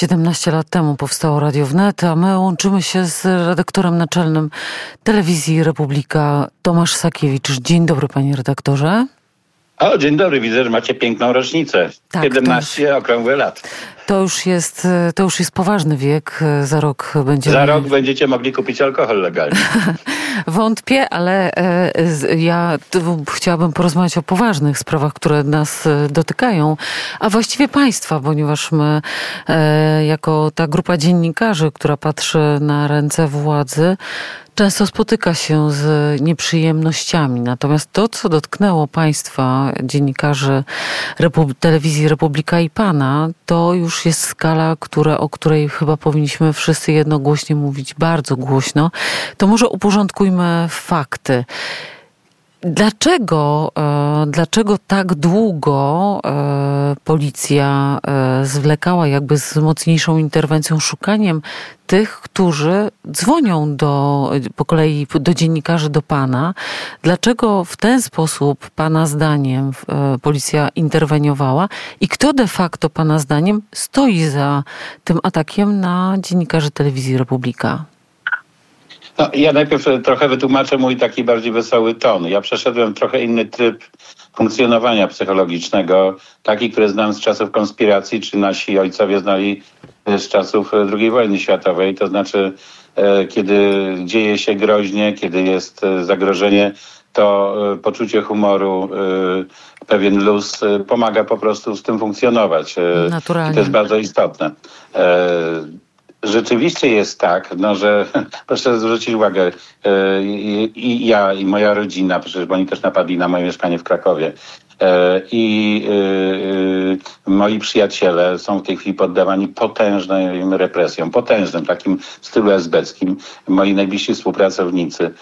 17 lat temu powstało Radio Wnet, a my łączymy się z redaktorem naczelnym Telewizji Republika, Tomasz Sakiewicz. Dzień dobry, panie redaktorze. O, dzień dobry, widzę, że macie piękną rocznicę. Tak, 17 okrągłe lat. To już jest poważny wiek. Za rok będziecie mogli kupić alkohol legalnie. Wątpię, ale ja chciałabym porozmawiać o poważnych sprawach, które nas dotykają, a właściwie państwa, ponieważ my jako ta grupa dziennikarzy, która patrzy na ręce władzy, często spotyka się z nieprzyjemnościami. Natomiast to, co dotknęło państwa, dziennikarzy Telewizji Republika i pana, to już jest skala, o której chyba powinniśmy wszyscy jednogłośnie mówić bardzo głośno. To może uporządkujmy fakty. Dlaczego tak długo policja zwlekała jakby z mocniejszą interwencją, szukaniem tych, którzy dzwonią po kolei do dziennikarzy, do pana? Dlaczego w ten sposób, pana zdaniem, policja interweniowała? I kto de facto, pana zdaniem, stoi za tym atakiem na dziennikarzy Telewizji Republika? No, ja najpierw trochę wytłumaczę mój taki bardziej wesoły ton. Ja przeszedłem trochę inny tryb funkcjonowania psychologicznego, taki, który znam z czasów konspiracji, czy nasi ojcowie znali z czasów II wojny światowej. To znaczy, kiedy dzieje się groźnie, kiedy jest zagrożenie, to poczucie humoru, pewien luz pomaga po prostu z tym funkcjonować. Naturalnie. I to jest bardzo istotne. Rzeczywiście jest tak, że proszę zwrócić uwagę, i ja, i moja rodzina, przecież bo oni też napadli na moje mieszkanie w Krakowie, moi przyjaciele są w tej chwili poddawani potężnym represjom, potężnym, takim w stylu esbeckim. Moi najbliżsi współpracownicy.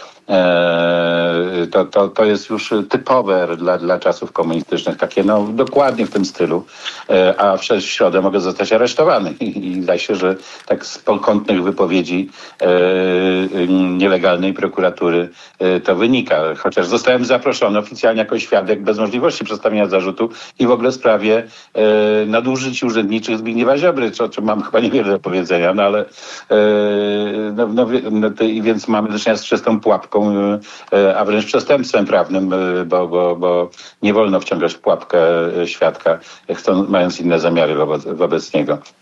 To jest już typowe dla czasów komunistycznych, takie dokładnie w tym stylu. A w środę mogę zostać aresztowany. I zdaje się, że tak z pokątnych wypowiedzi nielegalnej prokuratury to wynika. Chociaż zostałem zaproszony oficjalnie jako świadek bez możliwości przedstawienia zarzutu i w ogóle w sprawie nadużyć urzędniczych Zbigniewa Ziobry, o czym mam chyba niewiele do powiedzenia, ale więc mamy do czynienia z czystą pułapką, a wręcz przestępstwem prawnym, bo nie wolno wciągać w pułapkę świadka, mając inne zamiary wobec niego.